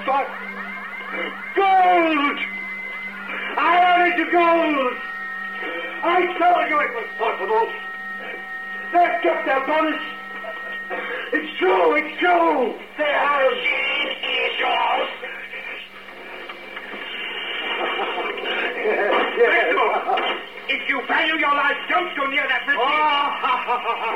but gold! I owe it to gold! I told you it was possible! They've kept their promise! It's true, it's true! They have! She is yours! Yes. If you value your life, don't go near that bridge.